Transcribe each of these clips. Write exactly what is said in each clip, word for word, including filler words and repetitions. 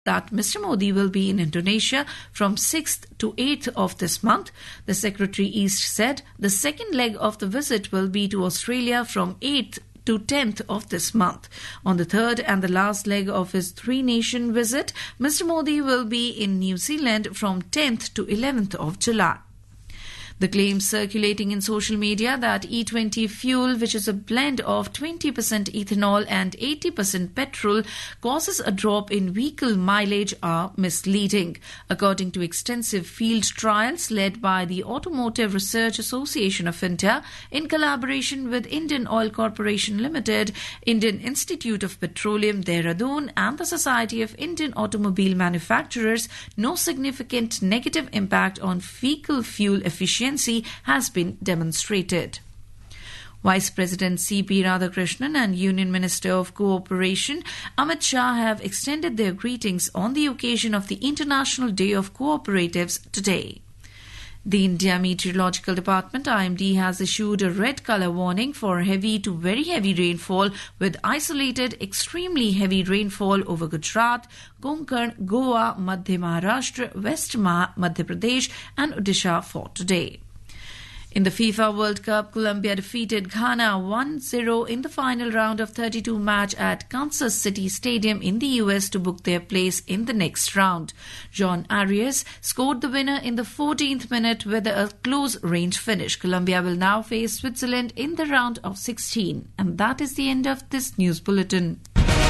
that Mister Modi will be in Indonesia from sixth to eighth of this month. The Secretary East said the second leg of the visit will be to Australia from eighth to tenth of this month. On the third and the last leg of his three-nation visit, Mister Modi will be in New Zealand from tenth to eleventh of July. The claims circulating in social media that E twenty fuel, which is a blend of twenty percent ethanol and eighty percent petrol, causes a drop in vehicle mileage are misleading. According to extensive field trials led by the Automotive Research Association of India in collaboration with Indian Oil Corporation Limited, Indian Institute of Petroleum Dehradun and the Society of Indian Automobile Manufacturers, no significant negative impact on vehicle fuel efficiency has been demonstrated. Vice President C P Radhakrishnan and Union Minister of Cooperation Amit Shah have extended their greetings on the occasion of the International Day of Cooperatives today. The India Meteorological Department I M D has issued a red colour warning for heavy to very heavy rainfall with isolated extremely heavy rainfall over Gujarat, Konkan, Goa, Madhya Maharashtra, West Madhya Pradesh and Odisha for today. In the FIFA World Cup, Colombia defeated Ghana one zero in the final round of thirty-two match at Kansas City Stadium in the U S to book their place in the next round. John Arias scored the winner in the fourteenth minute with a close-range finish. Colombia will now face Switzerland in the round of sixteen. And that is the end of this news bulletin.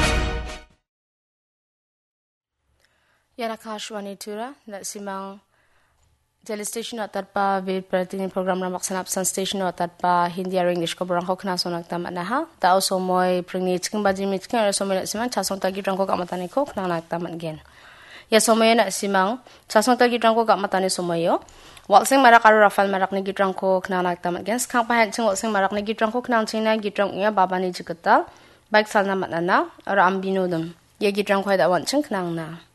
Yarakashwani Tura, Simang Telestation at pa vid prating program na maksanap san station at pa Hindi or English ko barang ko knasonak tama na ha. Tao so moy pringnit king baji mit king or so moy simang chasong tagi drang ko kamatani ko knanak tama again. Ya so moy na simang chasong tagi drang ko kamatani so moyo. Walsing marak aro rafal marak ni gidrang ko knanak tama again. Skang pa hen ching walsing marak ni gidrang ko knang ching na gidrang uya baba ni jigata. Baik sal na matana or ambino dum. Ye gidrang ko da wan ching knang na.